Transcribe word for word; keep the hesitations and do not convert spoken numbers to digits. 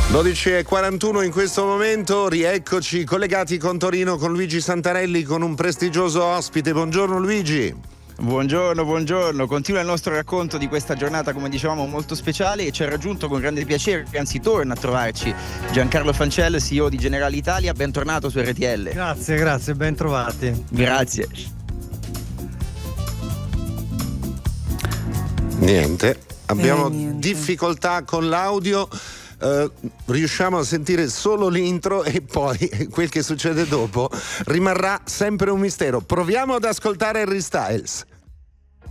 dodici e quarantuno in questo momento, rieccoci collegati con Torino con Luigi Santarelli con un prestigioso ospite. Buongiorno Luigi. Buongiorno, buongiorno. Continua il nostro racconto di questa giornata, come dicevamo, molto speciale, e ci ha raggiunto con grande piacere, anzi torna a trovarci Giancarlo Fancello, C E O di Generali Italia. Bentornato su R T L. Grazie, grazie, ben trovati. Grazie. Niente, abbiamo Eh, niente. difficoltà con l'audio. Uh, riusciamo a sentire solo l'intro e poi quel che succede dopo rimarrà sempre un mistero. Proviamo ad ascoltare Harry Styles.